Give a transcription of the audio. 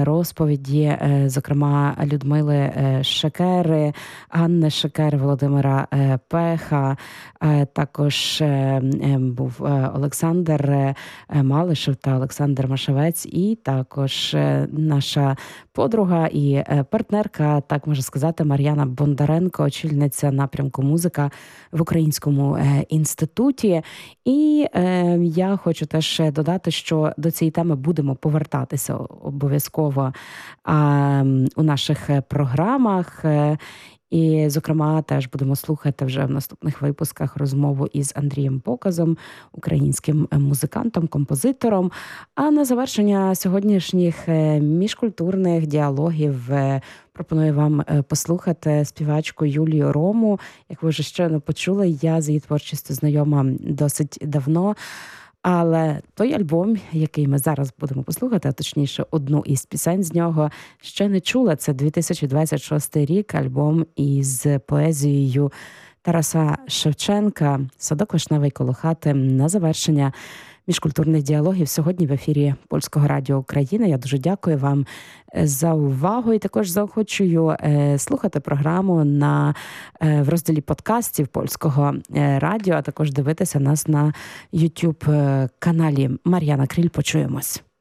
розповіді, зокрема, Людмили Шекери, Анни Шекери, Володимира Пеха. Також був Олександр Малишев та Олександр Машевець, і також наша подруга і партнерка, так можна сказати, Мар'яна Бондаренко, очільниця напрямку музика в Українському інституті. І я хочу теж додати, що до цієї теми будемо повертатися обов'язково у наших програмах. І, зокрема, теж будемо слухати вже в наступних випусках розмову із Андрієм Показом, українським музикантом, композитором. А на завершення сьогоднішніх міжкультурних діалогів пропоную вам послухати співачку Юлію Рому. Як ви вже щойно почули, я з її творчістю знайома досить давно. Але той альбом, який ми зараз будемо послухати, а точніше одну із пісень з нього, ще не чула. Це 2026 рік, альбом із поезією Тараса Шевченка «Садок вишневий коло хати» на завершення міжкультурних діалогів сьогодні в ефірі Польського радіо України. Я дуже дякую вам за увагу і також заохочую слухати програму в розділі подкастів Польського радіо, а також дивитися нас на YouTube каналі. Мар'яна Кріль, почуємось.